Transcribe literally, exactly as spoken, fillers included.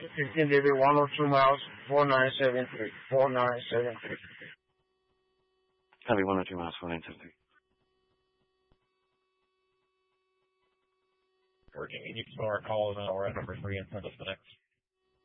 fifteen David, one oh two miles, four nine seven three. four nine seven three. Copy, one oh two miles, four nine seven three. Working, you can start our call now. We're at number three and send us the next.